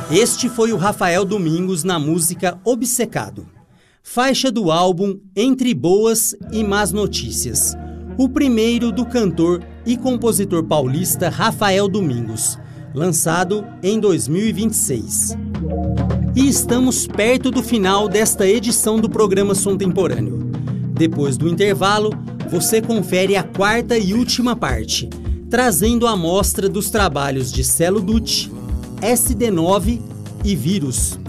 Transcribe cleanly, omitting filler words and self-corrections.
Este foi o Rafael Domingos na música Obcecado, faixa do álbum Entre Boas e Más Notícias, o primeiro do cantor e compositor paulista Rafael Domingos, lançado em 2026. E estamos perto do final desta edição do programa Som Temporâneo. Depois do intervalo, você confere a quarta e última parte, trazendo a amostra dos trabalhos de Celo Dutti, SD9 e Vírus.